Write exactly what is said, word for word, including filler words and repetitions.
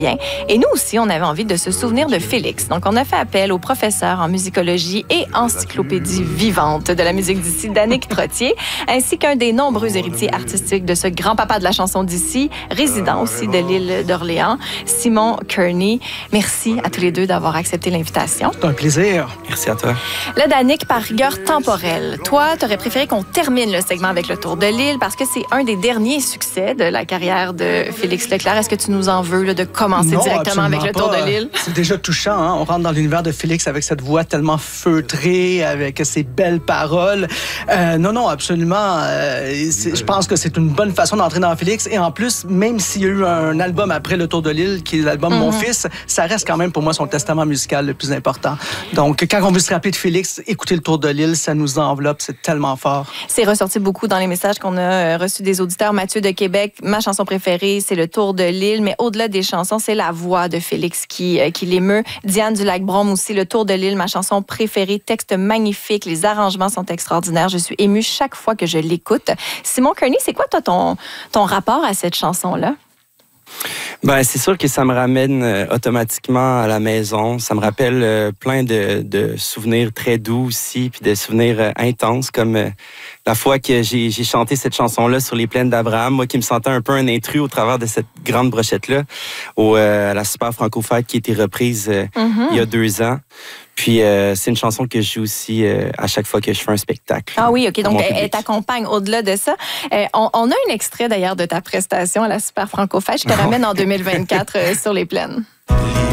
Et nous aussi, on avait envie de se souvenir de Félix. Donc, on a fait appel au professeur en musicologie et encyclopédie vivante de la musique d'ici, Danick Trottier, ainsi qu'un des nombreux héritiers artistiques de ce grand-papa de la chanson d'ici, résident aussi de l'île d'Orléans, Simon Kearney. Merci à tous les deux d'avoir accepté l'invitation. C'est un plaisir. Merci à toi. Là, Danick, par rigueur temporelle, toi, tu aurais préféré qu'on termine le segment avec le Tour de l'île parce que c'est un des derniers succès de la carrière de Félix Leclerc. Est-ce que tu nous en veux là, de commencer non, directement avec le pas. Tour de l'île? C'est déjà touchant. Hein? On rentre dans l'univers de Félix avec cette voix tellement feutrée, avec ses belles paroles. Euh, non, non, absolument. Euh, je pense que c'est une bonne façon d'entrer dans Félix. Et en plus, même s'il y a eu un album après le Tour de l'île, qui est l'album mm-hmm. Mon Fils, ça reste quand même pour moi son testament musical le plus important. Donc, quand on veut se rappeler de Félix, écouter le Tour de l'île, ça nous enveloppe. C'est tellement fort. C'est ressorti beaucoup dans les messages qu'on a reçus des auditeurs. Mathieu de Québec, ma chanson préférée, c'est le Tour de l'île. Mais au-delà des chansons, c'est la voix de Félix qui, euh, qui l'émeut. Diane du Lac-Brome aussi, le Tour de l'île, ma chanson préférée. Texte magnifique, les arrangements sont extraordinaires. Je suis émue chaque fois que je l'écoute. Simon Kearney, c'est quoi toi ton, ton rapport à cette chanson-là? Ben, c'est sûr que ça me ramène euh, automatiquement à la maison. Ça me rappelle euh, plein de, de souvenirs très doux aussi, puis de souvenirs euh, intenses, comme euh, la fois que j'ai, j'ai chanté cette chanson-là sur les plaines d'Abraham, moi qui me sentais un peu un intrus au travers de cette grande brochette-là, au, euh, à la Super Franco-Fête qui a été reprise euh, mm-hmm. il y a deux ans. Puis, euh, c'est une chanson que je joue aussi euh, à chaque fois que je fais un spectacle. Ah oui, OK. Donc, elle, elle t'accompagne au-delà de ça. Euh, on, on a un extrait, d'ailleurs, de ta prestation à la Super Franco-Fête. Je te ramène en deux mille vingt-quatre euh, sur les plaines.